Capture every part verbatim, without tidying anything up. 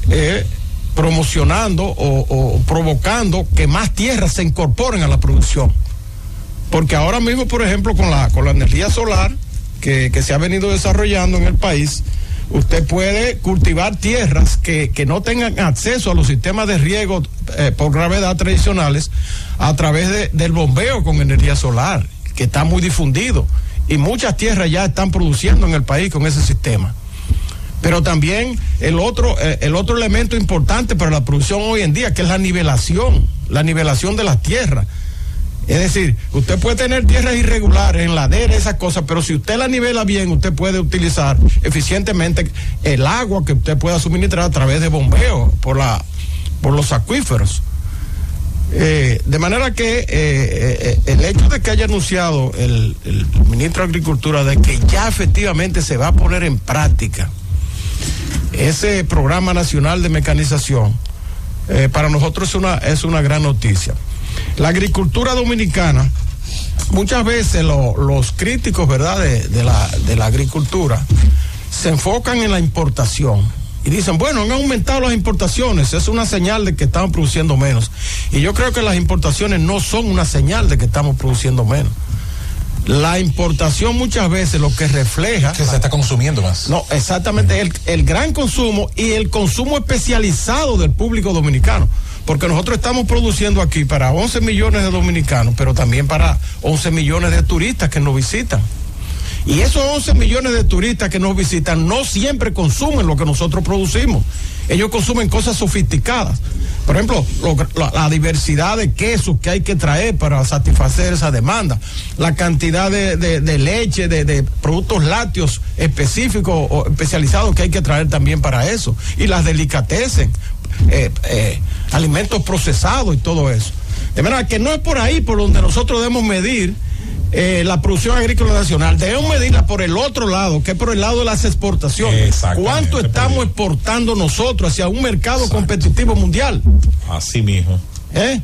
eh, promocionando o, o provocando que más tierras se incorporen a la producción. Porque ahora mismo, por ejemplo, con la, con la energía solar que, que se ha venido desarrollando en el país, usted puede cultivar tierras que, que no tengan acceso a los sistemas de riego eh, por gravedad tradicionales a través de, del bombeo con energía solar, que está muy difundido. Y muchas tierras ya están produciendo en el país con ese sistema. Pero también el otro, eh, el otro elemento importante para la producción hoy en día, que es la nivelación, la nivelación de las tierras. Es decir, usted puede tener tierras irregulares en laderas, esas cosas, pero si usted la nivela bien, usted puede utilizar eficientemente el agua que usted pueda suministrar a través de bombeo por la, por los acuíferos. Eh, de manera que eh, eh, el hecho de que haya anunciado el, el ministro de Agricultura de que ya efectivamente se va a poner en práctica ese programa nacional de mecanización, eh, para nosotros es una, es una gran noticia. La agricultura dominicana, muchas veces lo, los críticos, ¿verdad?, de, de, la, de la agricultura se enfocan en la importación y dicen, bueno, han aumentado las importaciones, es una señal de que estamos produciendo menos. Y yo creo que las importaciones no son una señal de que estamos produciendo menos. La importación muchas veces lo que refleja... Que se está consumiendo más. No, exactamente, el, el gran consumo y el consumo especializado del público dominicano. Porque nosotros estamos produciendo aquí para once millones de dominicanos, pero también para once millones de turistas que nos visitan. Y esos once millones de turistas que nos visitan no siempre consumen lo que nosotros producimos. Ellos consumen cosas sofisticadas. Por ejemplo, lo, la, la diversidad de quesos que hay que traer para satisfacer esa demanda, la cantidad de, de, de leche, de, de productos lácteos específicos o especializados que hay que traer también para eso, y las delicatessen, eh, eh, alimentos procesados y todo eso. De manera que no es por ahí por donde nosotros debemos medir Eh, la producción agrícola nacional, debemos medirla por el otro lado, que es por el lado de las exportaciones. ¿Cuánto estamos exportando nosotros hacia un mercado Exacto. competitivo mundial? Así mismo. ¿Eh?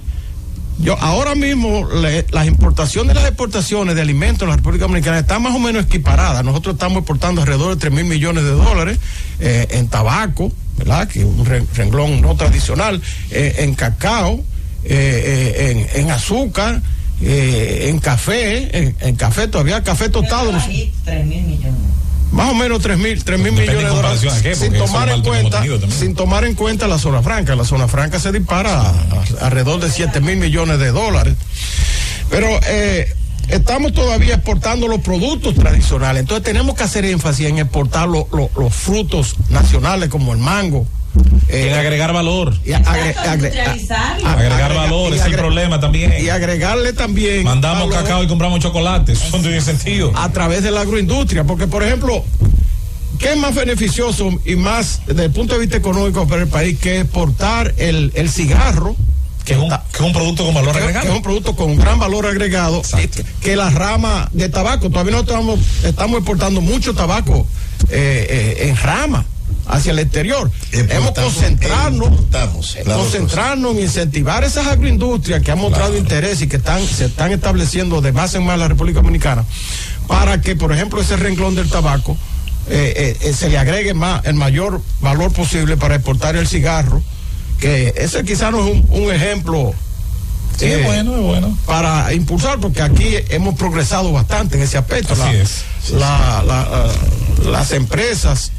Yo ahora mismo le, las importaciones y las exportaciones de alimentos en la República Dominicana están más o menos equiparadas. Nosotros estamos exportando alrededor de tres mil millones de dólares eh, en tabaco, ¿verdad?, que es un renglón no tradicional, eh, en cacao, eh, eh, en, en azúcar, Eh, en café, en, en café todavía, café tostado. tres mil millones. Más o menos tres mil, tres mil millones de dólares. Qué, sin tomar en cuenta, sin tomar en cuenta la zona franca. La zona franca se dispara a, a, alrededor de siete mil millones de dólares. Pero eh, estamos todavía exportando los productos tradicionales. Entonces tenemos que hacer énfasis en exportar lo, lo, los frutos nacionales como el mango. Eh, en agregar valor. Y agre, agre, agre, agregar valor, es el problema también. Y agregarle también. Mandamos valor, cacao y compramos chocolate, eso no tiene sentido. A través de la agroindustria, porque por ejemplo, ¿qué es más beneficioso y más desde el punto de vista económico para el país que exportar el, el cigarro? Que es, un, que es un producto con valor que, agregado. Que es un producto con gran valor agregado, que, que la rama de tabaco. Todavía no estamos, estamos exportando mucho tabaco eh, eh, en rama hacia el exterior. Debemos concentrarnos, concentrarnos en incentivar esas agroindustrias que han mostrado claro. interés y que están, se están estableciendo de más en más en la República Dominicana, para que, por ejemplo, ese renglón del tabaco eh, eh, se le agregue más, el mayor valor posible para exportar el cigarro, que ese quizás no es un, un ejemplo. Sí, eh, es bueno, es bueno. Para impulsar, porque aquí hemos progresado bastante en ese aspecto. Así la, es. Sí, la, la, la, las empresas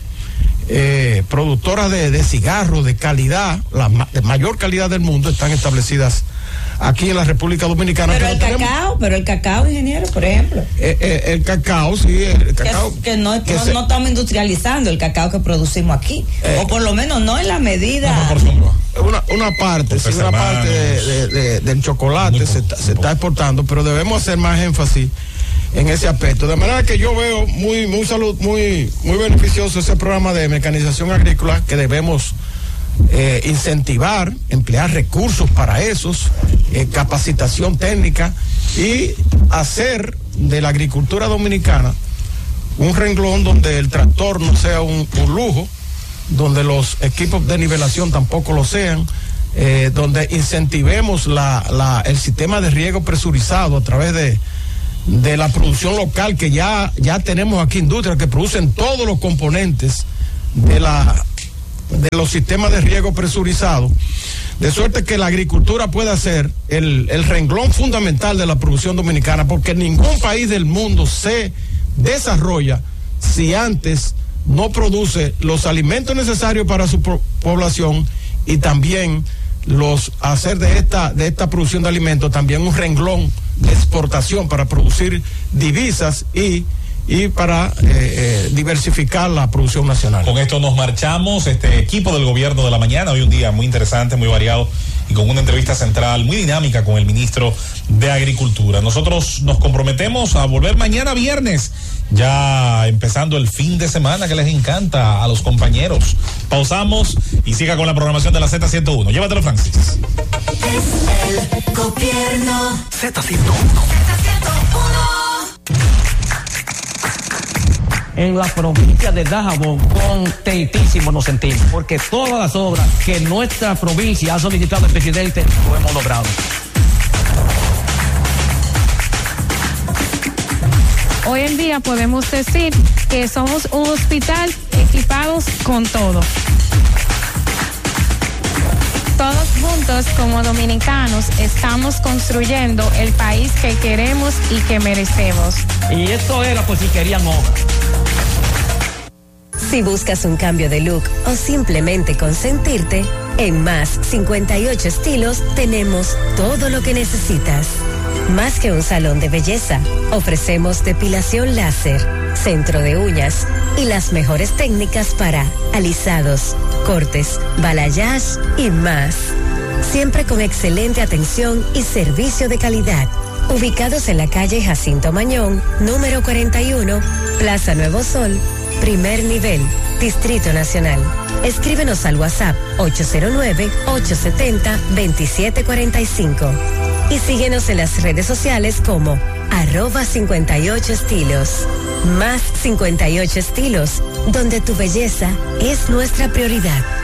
Eh, productoras de, de cigarros de calidad, la ma, de mayor calidad del mundo, están establecidas aquí en la República Dominicana. Pero el tenemos, cacao, pero el cacao, ingeniero, por ejemplo. Eh, eh, el cacao, sí, el cacao. Que, que, no, que no, se, no estamos industrializando el cacao que producimos aquí, eh, o por lo menos no en la medida. Una, una parte, sí, una parte de, de, de, del chocolate muy, se, está, se está exportando, pero debemos hacer más énfasis en ese aspecto. De manera que yo veo muy muy salud, muy muy beneficioso ese programa de mecanización agrícola, que debemos eh, incentivar, emplear recursos para esos, eh, capacitación técnica, y hacer de la agricultura dominicana un renglón donde el tractor no sea un, un lujo, donde los equipos de nivelación tampoco lo sean, eh, donde incentivemos la, la, el sistema de riego presurizado a través de de la producción local, que ya ya tenemos aquí industrias que producen todos los componentes de la de los sistemas de riego presurizado, de suerte que la agricultura pueda ser el, el renglón fundamental de la producción dominicana, porque ningún país del mundo se desarrolla si antes no produce los alimentos necesarios para su pro- población y también los hacer de esta de esta producción de alimentos también un renglón de exportación para producir divisas y y para eh, eh, diversificar la producción nacional. Con esto nos marchamos, este equipo del gobierno de la mañana, hoy un día muy interesante, muy variado y con una entrevista central muy dinámica con el ministro de Agricultura. Nosotros nos comprometemos a volver mañana viernes, ya empezando el fin de semana que les encanta a los compañeros. Pausamos y siga con la programación de la Z ciento uno. Llévatelo, Francis. Es el gobierno. Z ciento uno. Z ciento uno. En la provincia de Dajabón, contentísimo nos sentimos, porque todas las obras que nuestra provincia ha solicitado al presidente lo hemos logrado. Hoy en día podemos decir que somos un hospital equipados con todo. Todos juntos como dominicanos estamos construyendo el país que queremos y que merecemos. Y esto era por si querían obra. Si buscas un cambio de look o simplemente consentirte, en Más cincuenta y ocho Estilos tenemos todo lo que necesitas. Más que un salón de belleza, ofrecemos depilación láser, centro de uñas y las mejores técnicas para alisados, cortes, balayage y más. Siempre con excelente atención y servicio de calidad. Ubicados en la calle Jacinto Mañón, número cuarenta y uno, Plaza Nuevo Sol, primer nivel, Distrito Nacional. Escríbenos al WhatsApp ocho cero nueve, ocho siete cero, dos siete cuatro cinco y síguenos en las redes sociales como arroba cincuenta y ocho estilos. Más cincuenta y ocho Estilos, donde tu belleza es nuestra prioridad.